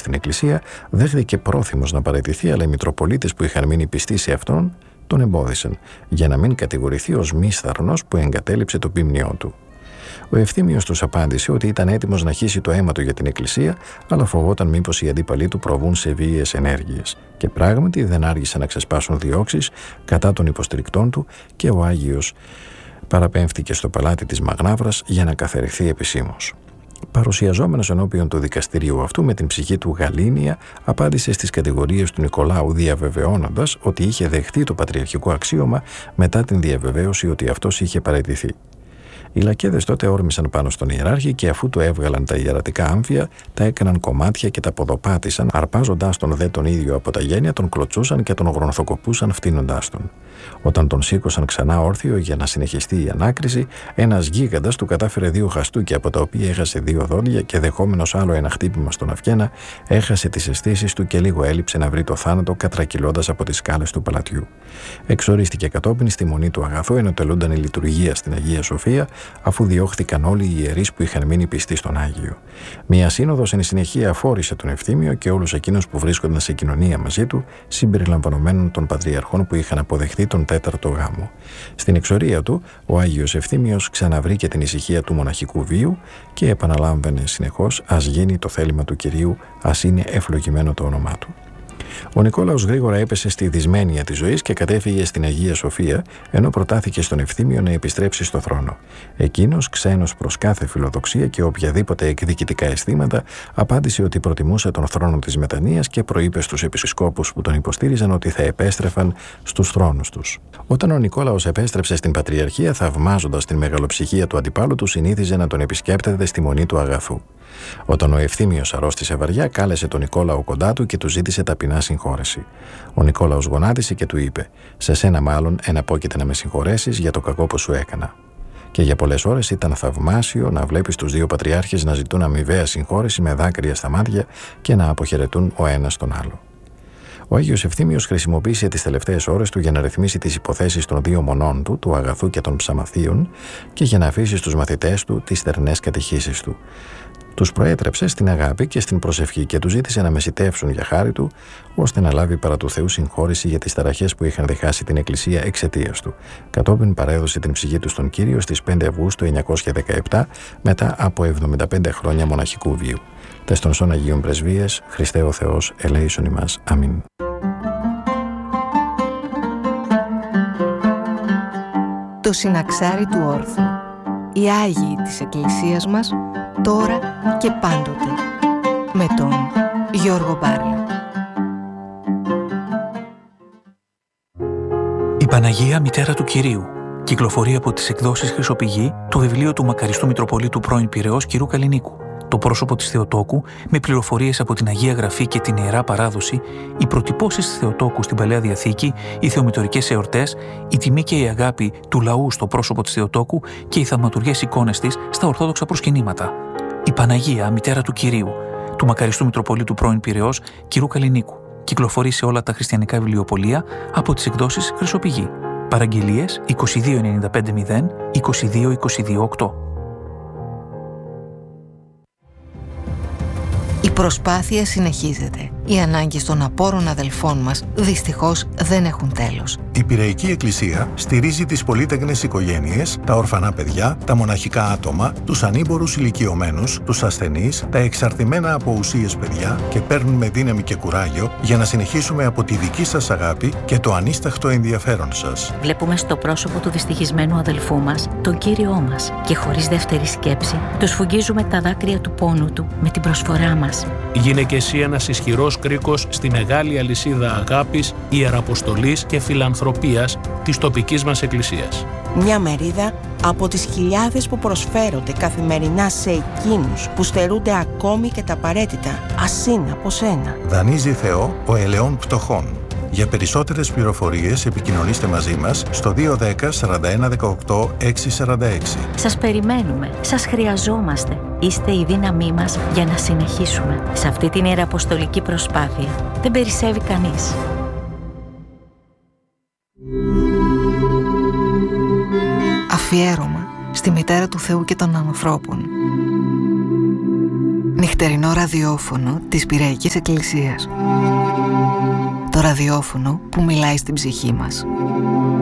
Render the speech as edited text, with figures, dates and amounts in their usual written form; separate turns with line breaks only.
στην εκκλησία, δέχθηκε πρόθυμος να παραιτηθεί, αλλά οι Μητροπολίτες που είχαν μείνει πιστοί σε αυτόν τον εμπόδισαν, για να μην κατηγορηθεί ως μίσθαρνος που εγκατέλειψε το ποιμνιό του. Ο Ευθύμιος τους απάντησε ότι ήταν έτοιμος να χύσει το αίμα του για την εκκλησία, αλλά φοβόταν μήπως οι αντίπαλοι του προβούν σε βίαιες ενέργειες. Και πράγματι δεν άργησαν να ξεσπάσουν διώξεις κατά των υποστηρικτών του και ο Άγιος παραπέμφθηκε στο παλάτι της Μαγνάβρας για να καθαρριχθεί επισήμως. Παρουσιαζόμενος ενώπιον του δικαστηρίου αυτού με την ψυχή του γαλήνια, απάντησε στις κατηγορίες του Νικολάου, διαβεβαιώνοντας ότι είχε δεχτεί το πατριαρχικό αξίωμα μετά την διαβεβαίωση ότι αυτός είχε παραιτηθεί. Οι λακέδες τότε όρμησαν πάνω στον ιεράρχη και αφού του έβγαλαν τα ιερατικά άμφια, τα έκαναν κομμάτια και τα ποδοπάτησαν, αρπάζοντας τον δε τον ίδιο από τα γένια, τον κλωτσούσαν και τον γρονθοκοπούσαν φτύνοντάς τον. Όταν τον σήκωσαν ξανά όρθιο για να συνεχιστεί η ανάκριση, ένας γίγαντας του κατάφερε 2 χαστούκια, από τα οποία έχασε 2 δόντια και δεχόμενος άλλο ένα χτύπημα στον αυγένα, έχασε τις αισθήσεις του και λίγο έλειψε να βρει το θάνατο, κατρακυλώντας από τις σκάλες του παλατιού. Εξορίστηκε κατόπιν στη μονή του Αγαθού, ενώ τελούνταν η λειτουργία στην Αγία Σοφία, αφού διώχθηκαν όλοι οι ιερείς που είχαν μείνει πιστοί στον Άγιο. Μια σύνοδος εν συνεχεία αφόρησε τον Ευθύμιο και όλους εκείνους που βρίσκονταν σε κοινωνία μαζί του, συμπεριλαμβανομένων των πατριαρχών που είχαν αποδεχθεί τον 4ο γάμο. Στην εξορία του, ο Άγιος Ευθύμιος ξαναβρήκε την ησυχία του μοναχικού βίου και επαναλάμβανε συνεχώς: «Ας γίνει το θέλημα του Κυρίου, ας είναι ευλογημένο το όνομά του». Ο Νικόλαος γρήγορα έπεσε στη δυσμένεια της ζωής και κατέφυγε στην Αγία Σοφία, ενώ προτάθηκε στον Ευθύμιο να επιστρέψει στο θρόνο. Εκείνος, ξένος προς κάθε φιλοδοξία και οποιαδήποτε εκδικητικά αισθήματα, απάντησε ότι προτιμούσε τον θρόνο της μετανοίας και προείπε στους επισκόπους που τον υποστήριζαν ότι θα επέστρεφαν στους θρόνους τους. Όταν ο Νικόλαος επέστρεψε στην Πατριαρχία, θαυμάζοντας την μεγαλοψυχία του αντιπάλου του, συνήθιζε να τον επισκέπτεται στη μονή του Αγαθού. Όταν ο Ευθύμιος αρρώστησε βαριά, κάλεσε τον Νικόλαο κοντά του και του ζήτησε ταπεινά συγχώρεση. Ο Νικόλαος γονάτισε και του είπε: «Σε σένα μάλλον εναπόκειται να με συγχωρέσεις για το κακό που σου έκανα». Και για πολλές ώρες ήταν θαυμάσιο να βλέπεις τους 2 πατριάρχες να ζητούν αμοιβαία συγχώρεση με δάκρυα στα μάτια και να αποχαιρετούν ο ένας τον άλλο. Ο Άγιος Ευθύμιος χρησιμοποίησε τις τελευταίες ώρες του για να ρυθμίσει τις υποθέσεις των 2 μονών του, του Αγαθού και των Ψαμαθίων, και για να αφήσει στους μαθητές του τις στερνές κατηχήσεις του. Τους προέτρεψε στην αγάπη και στην προσευχή και τους ζήτησε να μεσιτεύσουν για χάρη του, ώστε να λάβει παρά του Θεού συγχώρεση για τις ταραχές που είχαν διχάσει την Εκκλησία εξαιτίας του. Κατόπιν παρέδωσε την ψυχή του στον Κύριο στις 5 Αυγούστου 917, μετά από 75 χρόνια μοναχικού βίου. Τες των σών Αγίων Πρεσβείες, Χριστέ ο Θεός, ελέησον ημάς. Αμήν.
Το συναξάρι του όρθου. Οι Άγιοι της Εκκλησίας μας, τώρα και πάντοτε. Με τον Γιώργο Μπάρλα.
Η Παναγία Μητέρα του Κυρίου κυκλοφορεί από τις εκδόσεις Χρυσοπηγή το βιβλίο του μακαριστού Μητροπολίτου πρώην Πειραιώς κ. Καλλινίκου. Το πρόσωπο της Θεοτόκου, με πληροφορίες από την Αγία Γραφή και την Ιερά Παράδοση, οι προτυπώσεις της Θεοτόκου στην Παλαιά Διαθήκη, οι θεομητορικές εορτές, η τιμή και η αγάπη του λαού στο πρόσωπο της Θεοτόκου και οι θαυματουργές εικόνες της στα ορθόδοξα προσκυνήματα. Η Παναγία, Μητέρα του Κυρίου, του μακαριστού Μητροπολίτου πρώην Πειραιώς κ. Καλλινίκου. Κυκλοφορεί σε όλα τα χριστιανικά βιβλιοπωλεία από τις εκδόσεις Χρυσοπηγή. Παραγγελίες 22950 22228.
Η προσπάθεια συνεχίζεται. Οι ανάγκες των απόρων αδελφών μας δυστυχώς δεν έχουν τέλος.
Η Πειραϊκή Εκκλησία στηρίζει τις πολύτεκνες οικογένειες, τα ορφανά παιδιά, τα μοναχικά άτομα, τους ανήμπορους ηλικιωμένους, τους ασθενείς, τα εξαρτημένα από ουσίες παιδιά και παίρνουμε δύναμη και κουράγιο για να συνεχίσουμε από τη δική σας αγάπη και το ανίσταχτο ενδιαφέρον σας.
Βλέπουμε στο πρόσωπο του δυστυχισμένου αδελφού μας τον Κύριό μας και χωρίς δεύτερη σκέψη του σφουγγίζουμε τα δάκρυα του πόνου του με την προσφορά μας.
Γίνε και εσύ ένας ισχυρός κρίκος στη μεγάλη αλυσίδα αγάπης, ιεραποστολής και φιλανθρωπίας της τοπικής μας εκκλησίας.
Μια μερίδα από τις χιλιάδες που προσφέρονται καθημερινά σε εκείνους που στερούνται ακόμη και τα απαραίτητα, ασύν από σένα.
Δανείζει Θεό ο ελαιών πτωχών. Για περισσότερες πληροφορίες επικοινωνήστε μαζί μας στο 210 41 18 646.
Σας περιμένουμε, σας χρειαζόμαστε. Είστε η δύναμή μας για να συνεχίσουμε σε αυτή την ιεραποστολική προσπάθεια. Δεν περισσεύει κανείς.
Αφιέρωμα στη Μητέρα του Θεού και των ανθρώπων. Νυχτερινό ραδιόφωνο της Πειραϊκής Εκκλησίας. Το ραδιόφωνο που μιλάει στην ψυχή μας.